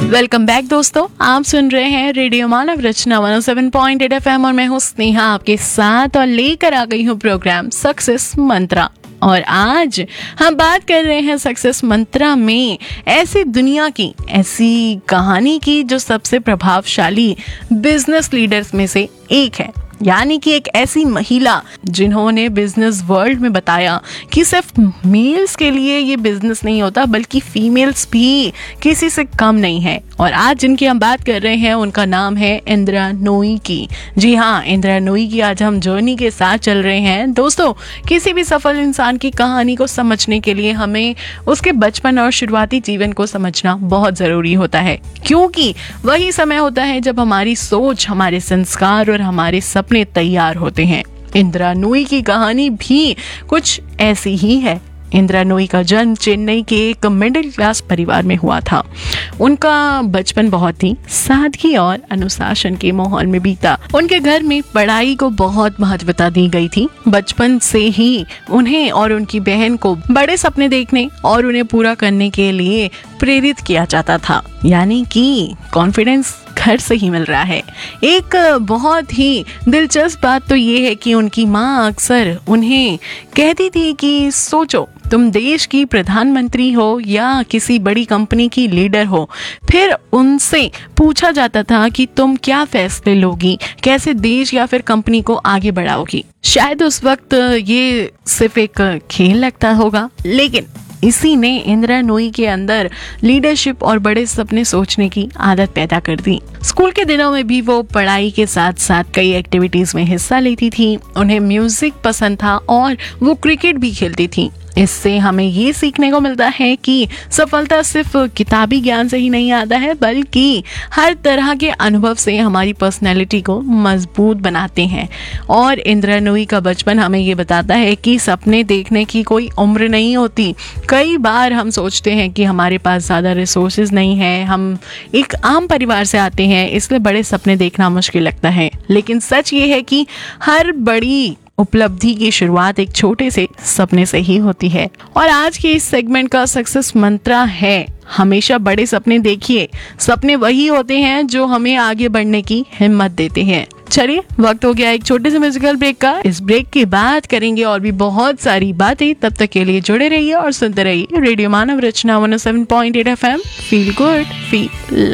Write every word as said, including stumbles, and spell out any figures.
Welcome back दोस्तों, आप सुन रहे हैं रेडियो मानव रचना एक सौ सात पॉइंट आठ एफएम और मैं हूँ स्नेहा आपके साथ और लेकर आ गई हूँ प्रोग्राम सक्सेस मंत्रा। और आज हम बात कर रहे हैं सक्सेस मंत्रा में ऐसी दुनिया की ऐसी कहानी की जो सबसे प्रभावशाली बिजनेस लीडर्स में से एक है, यानी कि एक ऐसी महिला जिन्होंने बिजनेस वर्ल्ड में बताया कि सिर्फ मेल्स के लिए ये बिजनेस नहीं होता बल्कि फीमेल्स भी किसी से कम नहीं है। और आज जिनकी हम बात कर रहे हैं उनका नाम है इंदिरा नूई की। जी हाँ, इंदिरा नूई की आज हम जर्नी के साथ चल रहे हैं। दोस्तों, किसी भी सफल इंसान की कहानी को समझने के लिए हमें उसके बचपन और शुरुआती जीवन को समझना बहुत जरूरी होता है, क्योंकि वही समय होता है जब हमारी सोच, हमारे संस्कार और हमारे सपने तैयार होते हैं। इंदिरा नूई की कहानी भी कुछ ऐसी ही है। इंदिरा नूई का जन्म चेन्नई के एक मिडिल क्लास परिवार में हुआ था। उनका बचपन बहुत ही सादगी और अनुशासन के माहौल में बीता। उनके घर में पढ़ाई को बहुत महत्वता दी गई थी। बचपन से ही उन्हें और उनकी बहन को बड़े सपने देखने और उन्हें पूरा करने के लिए प्रेरित किया जाता था, यानी कि कॉन्फिडेंस घर से ही मिल रहा है। एक बहुत ही दिलचस्प बात तो ये है कि उनकी माँ अक्सर उन्हें कहती थी कि सोचो, तुम देश की प्रधानमंत्री हो या किसी बड़ी कंपनी की लीडर हो, फिर उनसे पूछा जाता था कि तुम क्या फैसले लोगी, कैसे देश या फिर कंपनी को आगे बढ़ाओगी। शायद उस वक्त ये सिर्फ एक खेल लगता होगा, लेकिन इसी ने इंदिरा नूई के अंदर लीडरशिप और बड़े सपने सोचने की आदत पैदा कर दी। स्कूल के दिनों में भी वो पढ़ाई के साथ साथ कई एक्टिविटीज में हिस्सा लेती थी। उन्हें म्यूजिक पसंद था और वो क्रिकेट भी खेलती थी। इससे हमें ये सीखने को मिलता है कि सफलता सिर्फ किताबी ज्ञान से ही नहीं आता है, बल्कि हर तरह के अनुभव से हमारी पर्सनैलिटी को मजबूत बनाते हैं। और इंदिरा नूई का बचपन हमें ये बताता है कि सपने देखने की कोई उम्र नहीं होती। कई बार हम सोचते हैं कि हमारे पास ज़्यादा रिसोर्सेज नहीं है, हम एक आम परिवार से आते हैं, इसलिए बड़े सपने देखना मुश्किल लगता है। लेकिन सच ये है कि हर बड़ी उपलब्धि की शुरुआत एक छोटे से सपने से ही होती है। और आज के इस सेगमेंट का सक्सेस मंत्रा है, हमेशा बड़े सपने देखिए। सपने वही होते हैं जो हमें आगे बढ़ने की हिम्मत देते हैं। चलिए, वक्त हो गया एक छोटे से म्यूजिकल ब्रेक का। इस ब्रेक के बाद करेंगे और भी बहुत सारी बातें। तब तक के लिए जुड़े रहिए और सुनते रहिए रेडियो मानव रचना एक सौ सात पॉइंट आठ एफएम। Feel good, feel